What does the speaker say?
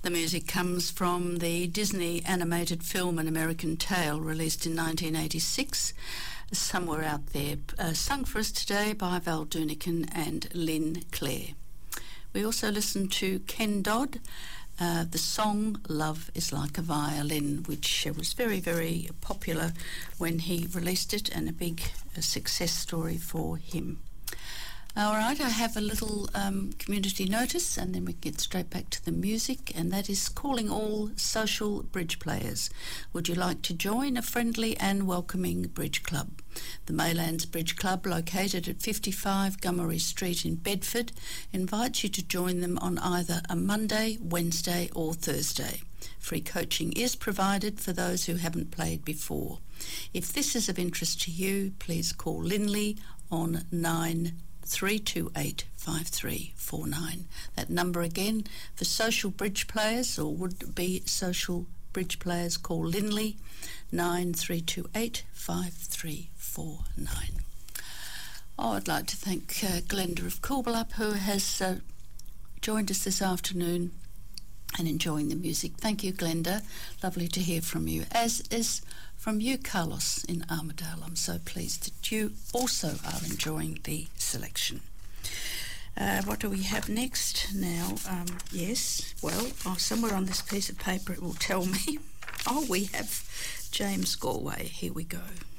The music comes from the Disney animated film An American Tail, released in 1986, somewhere out there, sung for us today by Val Dunican and Lynn Clare. We also listened to Ken Dodd, the song Love is Like a Violin, which was very, very popular when he released it, and a big success story for him. All right, I have a little community notice, and then we get straight back to the music, and that is calling all social bridge players. Would you like to join a friendly and welcoming bridge club? The Maylands Bridge Club, located at 55 Gummery Street in Bedford, invites you to join them on either a Monday, Wednesday or Thursday. Free coaching is provided for those who haven't played before. If this is of interest to you, please call Linley on 93285349. That number again for social bridge players, or would be social bridge players, call Linley 93285349. I'd like to thank Glenda of Coolbellup, who has joined us this afternoon and enjoying the music. Thank you, Glenda. Lovely to hear from you, as is from you, Carlos, in Armidale. I'm so pleased that you also are enjoying the selection. What do we have next now? Somewhere on this piece of paper it will tell me. We have James Galway. Here we go.